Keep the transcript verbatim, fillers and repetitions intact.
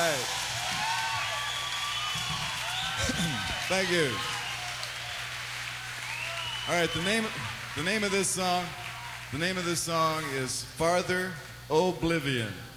right. Thank you. All right, the name, the name of this song, the name of this song is Farther Oblivion.